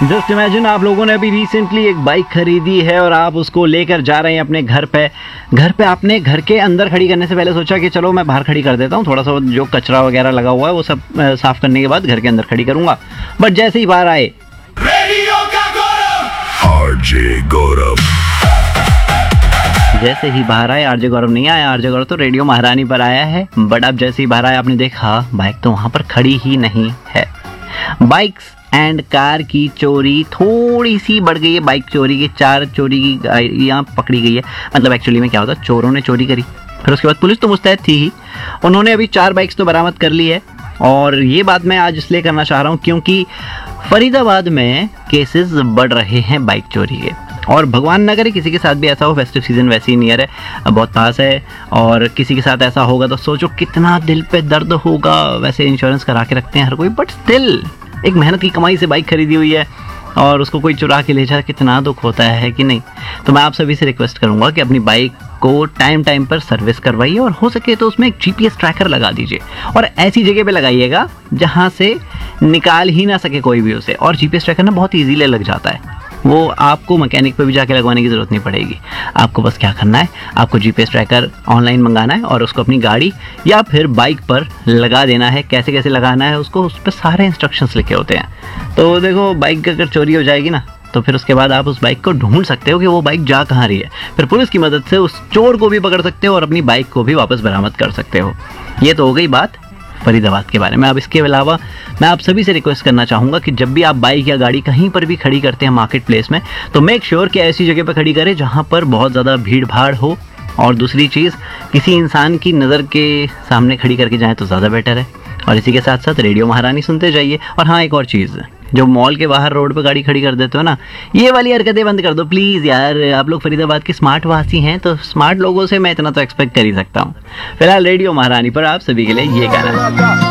Just imagine आप लोगों ने अभी रिसेंटली एक बाइक खरीदी है और आप उसको लेकर जा रहे हैं अपने घर पे आपने घर के अंदर खड़ी करने से पहले सोचा कि चलो मैं बाहर खड़ी कर देता हूँ, थोड़ा सा जो कचरा वगैरह लगा हुआ है वो सब साफ करने के बाद घर के अंदर खड़ी करूंगा। बट जैसे ही बाहर आए जैसे ही बाहर आए आरजे गौरव नहीं आया, आरजे गौरव तो रेडियो महारानी पर आया है। बट अब जैसे ही बाहर आया आपने देखा बाइक तो वहां पर खड़ी ही नहीं है। बाइक्स एंड कार की चोरी थोड़ी सी बढ़ गई है। बाइक चोरी की 4 चोरी की गाड़ियाँ पकड़ी गई है। मतलब एक्चुअली में क्या होता, चोरों ने चोरी करी, फिर उसके बाद पुलिस तो मुस्तैद थी ही, उन्होंने अभी 4 बाइक्स तो बरामद कर ली है। और ये बात मैं आज इसलिए करना चाह रहा हूँ क्योंकि फरीदाबाद में केसेस बढ़ रहे हैं बाइक चोरी के। और भगवान ना करे किसी के साथ भी ऐसा हो, फेस्टिव सीजन वैसे ही नियर है, बहुत पास है, और किसी के साथ ऐसा होगा तो सोचो कितना दिल पे दर्द होगा। वैसे इंश्योरेंस करा के रखते हैं हर कोई, बट स्टिल एक मेहनत की कमाई से बाइक खरीदी हुई है और उसको कोई चुरा के ले जाए, कितना दुख होता है कि नहीं। तो मैं आप सभी से रिक्वेस्ट करूंगा कि अपनी बाइक को टाइम पर सर्विस करवाइए और हो सके तो उसमें एक जीपीएस ट्रैकर लगा दीजिए और ऐसी जगह पे लगाइएगा जहां से निकाल ही ना सके कोई भी उसे। और जीपीएस ट्रैकर ना बहुत ईजीली लग जाता है, वो आपको मैकेनिक पे भी जाके लगवाने की ज़रूरत नहीं पड़ेगी। आपको बस क्या करना है, आपको जीपीएस ट्रैकर ऑनलाइन मंगाना है और उसको अपनी गाड़ी या फिर बाइक पर लगा देना है। कैसे कैसे लगाना है उसको, उस पर सारे इंस्ट्रक्शंस लिखे होते हैं। तो देखो बाइक अगर चोरी हो जाएगी ना तो फिर उसके बाद आप उस बाइक को ढूंढ सकते हो कि वो बाइक जा कहाँ रही है। फिर पुलिस की मदद से उस चोर को भी पकड़ सकते हो और अपनी बाइक को भी वापस बरामद कर सकते हो। ये तो हो गई बात फरीदाबाद के बारे में। अब इसके अलावा मैं आप सभी से रिक्वेस्ट करना चाहूँगा कि जब भी आप बाइक या गाड़ी कहीं पर भी खड़ी करते हैं मार्केट प्लेस में, तो मेक श्योर कि ऐसी जगह पर खड़ी करें जहाँ पर बहुत ज़्यादा भीड़ भाड़ हो। और दूसरी चीज़, किसी इंसान की नज़र के सामने खड़ी करके जाएँ तो ज़्यादा बेटर है। और इसी के साथ साथ रेडियो महारानी सुनते जाइए। और हाँ, एक और चीज़, जो मॉल के बाहर रोड पे गाड़ी खड़ी कर देते हो ना, ये वाली हरकतें बंद कर दो प्लीज़ यार। आप लोग फरीदाबाद के स्मार्ट वासी हैं तो स्मार्ट लोगों से मैं इतना तो एक्सपेक्ट कर ही सकता हूँ। फिलहाल रेडियो महारानी पर आप सभी के लिए ये गाना है।